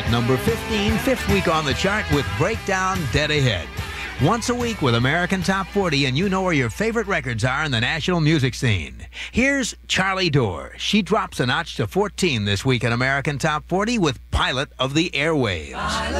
at number 15, fifth week on the chart with Breakdown Dead Ahead. Once a week with American Top 40, and you know where your favorite records are in the national music scene. Here's Charlie Dore. She drops a notch to 14 this week in American Top 40 with Pilot of the Airwaves.